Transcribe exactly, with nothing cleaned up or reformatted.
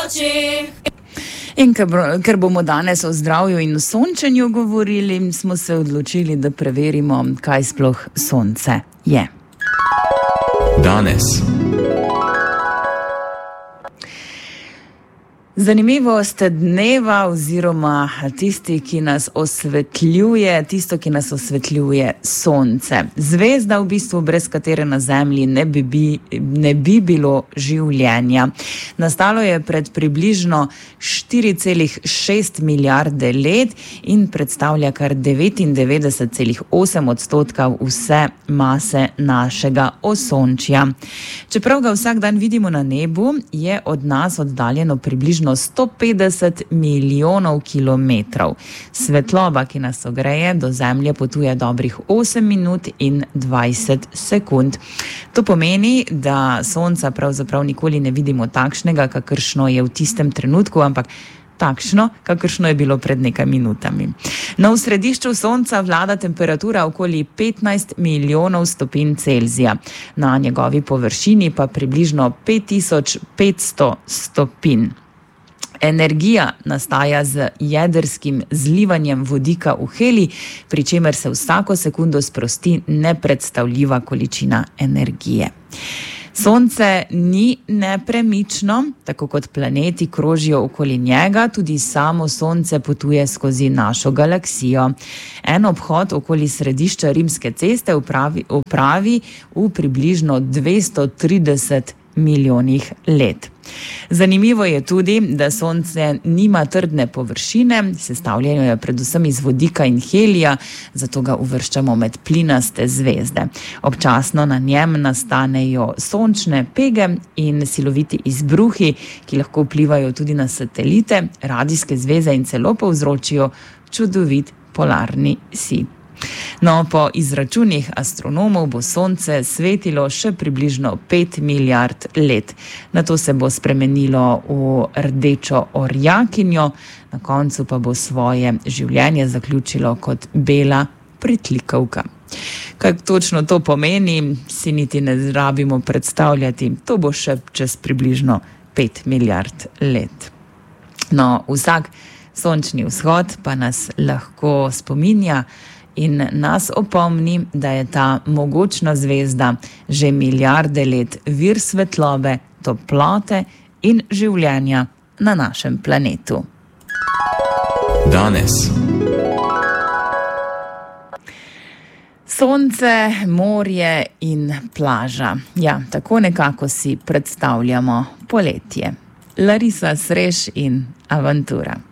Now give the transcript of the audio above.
In ker bomo danes o zdravju in o sončenju govorili, smo se odločili, da preverimo, kaj sploh sonce je. Danes. Zanimivost dneva oziroma tisti, ki nas osvetljuje, tisto, ki nas osvetljuje sonce. Zvezda v bistvu, brez katere na Zemlji ne bi, bi, ne bi bilo življenja. Nastalo je pred približno štiri cela šest milijarde let in predstavlja kar devetindevetdeset cela osem odstotka vse mase našega osončja. Čeprav ga vsak dan vidimo na nebu, je od nas oddaljeno približno sto petdeset milijonov kilometrov. Svetloba, ki nas ogreje, do Zemlje potuje dobrih osem minut in dvajset sekund. To pomeni, da sonca pravzaprav nikoli ne vidimo takšnega, kakršno je v tistem trenutku, ampak takšno, kakršno je bilo pred nekaj minutami. No, v središču sonca vlada temperatura okoli petnajst milijonov stopinj Celzija. Na njegovi površini pa približno pet tisoč petsto stopinj. Energija nastaja z jedrskim zlivanjem vodika v helij, pri čemer se vsako sekundo sprosti nepredstavljiva količina energije. Sonce ni nepremično, tako kot planeti krožijo okoli njega, tudi samo Sonce potuje skozi našo galaksijo. En obhod okoli središča Rimske ceste upravi, upravi v približno dvesto trideset milijonih let. Zanimivo je tudi, da Sonce nima trdne površine, sestavljeno je predvsem iz vodika in helija, zato ga uvrščamo med plinaste zvezde. Občasno na njem nastanejo sončne pege in siloviti izbruhi, ki lahko vplivajo tudi na satelite, radijske zveze in celo povzročijo čudovit polarni sij. No, po izračunih astronomov bo Sonce svetilo še približno pet milijard let. Nato se bo spremenilo v rdečo orjakinjo, na koncu pa bo svoje življenje zaključilo kot bela pritlikavka. Kaj točno to pomeni, si niti ne rabimo predstavljati. To bo še čez približno pet milijard let. No, vsak sončni vzhod pa nas lahko spominja in nas opomni, da je ta mogočna zvezda že milijarde let vir svetlobe, toplote in življenja na našem planetu. Danes. Sonce, morje in plaža. Ja, tako nekako si predstavljamo poletje. Larisa Sreš in Avantura.